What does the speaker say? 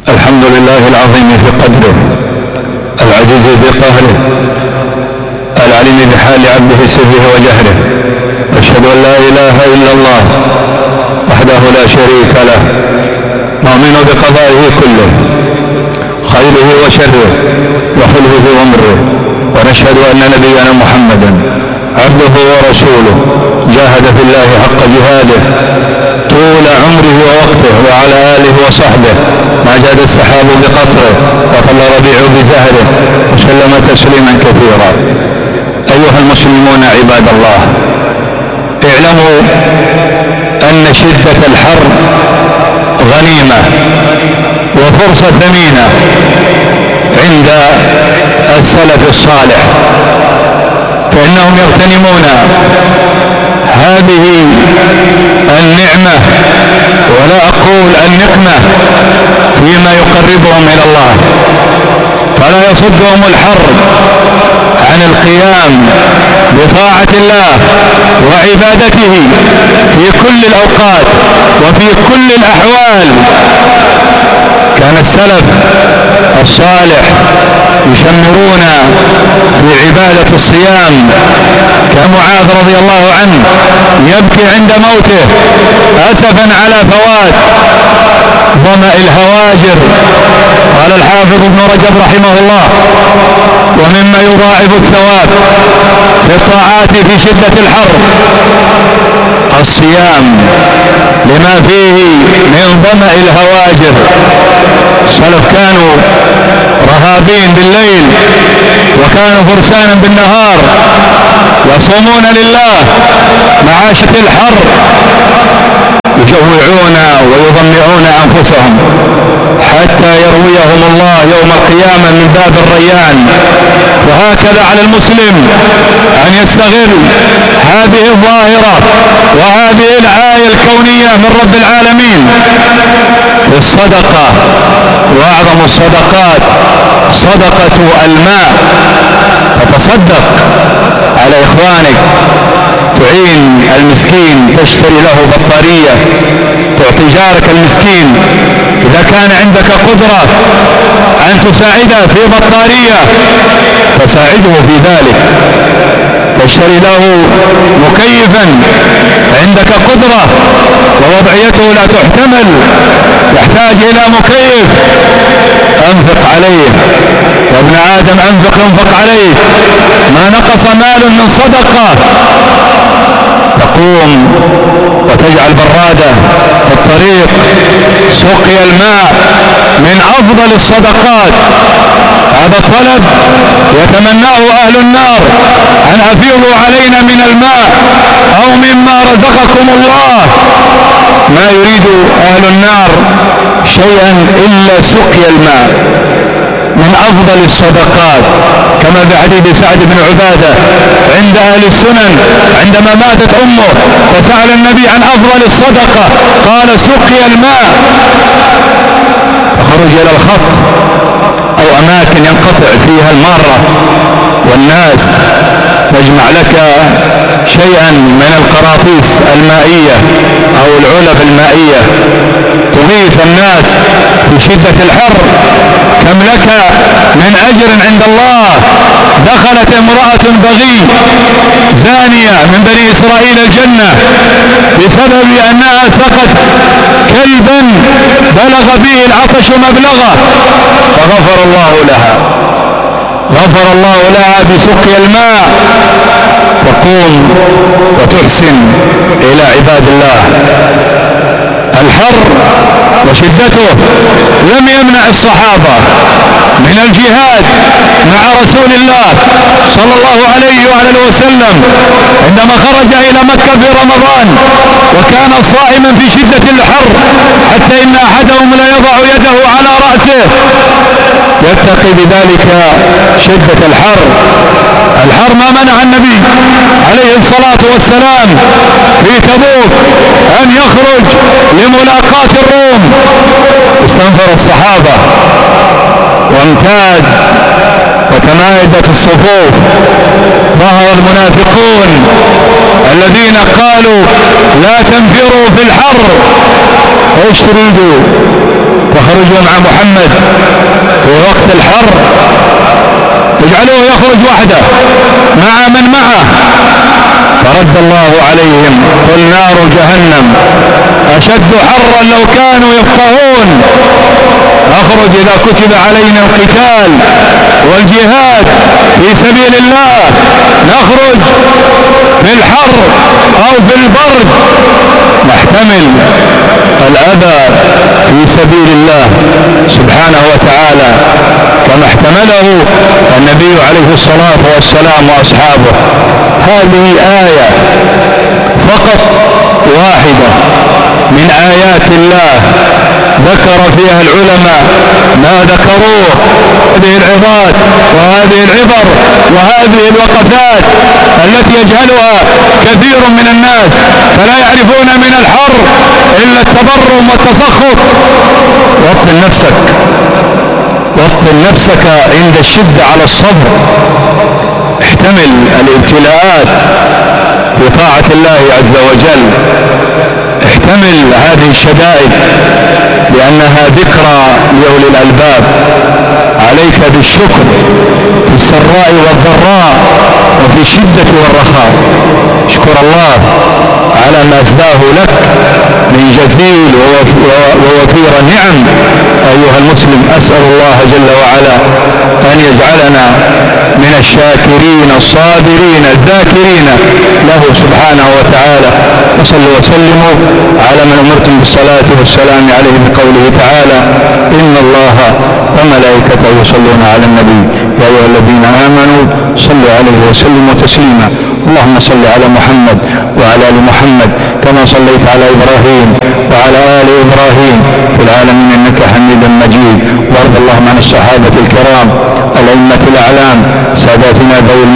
الحمد لله العظيم في قدره، العزيز في قهره، العليم بحال عبده سره وجهره. أشهد أن لا إله إلا الله وحده لا شريك له، نؤمن بقضائه كله، خيره وشره وحلوه ومره، ونشهد أن نبينا محمدا عبده ورسوله جاهد في الله حق جهاده طول عمره ووقته، وعلى آله وصحبه ما جاد السحاب بقطره وطل ربيع بزهره، وسلم تسليما كثيرا. أيها المسلمون عباد الله، اعلموا أن شدة الحر غنيمة وفرصة ثمينة عند السلف الصالح، فإنهم يغتنمون هذه النعمة ولا أقول النقمة فيما يقربهم إلى الله، فلا يصدهم الحر عن القيام بطاعة الله وعبادته في كل الأوقات وفي كل الأحوال. كان السلف الصالح يشمرون في عبادة الصيام، كمعاذ رضي الله عنه يبكي عند موته أسفا على فوات ظمأ الهواجر. قال الحافظ ابن رجب رحمه الله: ومما يضاعف الثواب في الطاعات في شدة الحر الصيام، لما فيه من ظمأ الهواجر. السلف كانوا رهابين بالليل وكانوا فرسانا بالنهار، يصومون لله معاشة الحر، يجوعون ويضمعون أنفسهم حتى يرويهم الله يوم القيامة من باب الريان. وهكذا على المسلم أن يستغل هذه الظاهرة وهذه الآية الكونية من رب العالمين في الصدقة. وأعظم الصدقات صدقة الماء، فتصدق على إخوانك، تعين المسكين، تشتري له بطارية، تعطي جارك المسكين. إذا كان عندك قدرة أن تساعده في بطارية فساعده في ذلك، تشتري له مكيفا، عندك قدرة ووضعيته لا تحتمل، يحتاج إلى مكيف، أنفق عليه. يا ابن آدم أنفق عليه، ما نقص مال من صدقة. تقوم وتجعل برادة في الطريق، سقي الماء من أفضل الصدقات. هذا الطلب يتمناه أهل النار، أن أفيضوا علينا من الماء أو مما رزقكم الله. ما يريد أهل النار شيئا إلا سقي الماء من أفضل الصدقات، كما في حديث سعد بن عبادة عند أهل السنن عندما ماتت أمه فسأل النبي عن أفضل الصدقة، قال سقي الماء. فخرج إلى الخط أو أماكن ينقطع فيها المارة والناس، تجمع لك شيئا من القراطيس المائية أو العلب المائية، تغيث الناس في شدة الحر. كم لك من أجر عند الله. دخلت امرأة بغي زانية من بني إسرائيل الجنة بسبب أنها سقت كلبا بلغ به العطش مبلغه، فغفر الله لها، غفر الله لها بسقي الماء. تقوم وتحسن إلى عباد الله. الحر وشدته لم يمنع الصحابة من الجهاد مع رسول الله صلى الله عليه وآله وسلم عندما خرج إلى مكة في رمضان، وكان صائما في شدة الحر، حتى إن أحدهم لا يضع يده على رأسه يتقي بذلك شدة الحر. الحر ما منع النبي عليه الصلاة والسلام في تبوك أن يخرج لملاقاة الروم. استنفر الصحابة وامتاز وتمايزت الصفوف، ظهر المنافقون الذين قالوا لا تنفروا في الحر. ايش تريدوا؟ تخرج يخرجوا مع محمد في وقت الحر، اجعلوه يخرج وحده مع من معه. فرد الله عليهم: قل نار جهنم أشد حرا لو كانوا يفقهون. نخرج إذا كتب علينا القتال والجهاد في سبيل الله، نخرج في الحر أو في البرد، نحتمل الأذى في سبيل الله سبحانه وتعالى كما احتمله النبي عليه الصلاة والسلام وأصحابه. هذه آية فقط واحدة من آيات الله ذكر فيها العلماء ما ذكروه، هذه العظات وهذه العبر وهذه الوقفات التي يجهلها كثير من الناس، فلا يعرفون من الحر إلا التبرم والتسخط. وطن نفسك، وطن نفسك عند الشدة على الصبر، احتمل الابتلاءات في طاعة الله عز وجل، احتمل هذه الشدائد لأنها ذكرى لأولي الألباب. عليك بالشكر في السراء والضراء وفي الشدة والرخاء. اشكر الله على ما أسداه لك من جزيل ووفير النعم أيها المسلم. أسأل الله جل وعلا أن يجعلنا من الشاكرين الصابرين الذاكرين له سبحانه وتعالى. وصلوا وسلموا على من أمرتم بالصلاة والسلام عليه بقوله تعالى: إن الله وملائكته يصلون على النبي يا أيها الذين آمنوا صلوا عليه وسلموا تسليما. اللهم صل على محمد وعلى آل محمد كما صليت على إبراهيم وعلى آل إبراهيم في العالمين إنك حميد مجيد. وارض اللهم عن الصحابة الكرام الأئمة الأعلام ساداتنا ذوي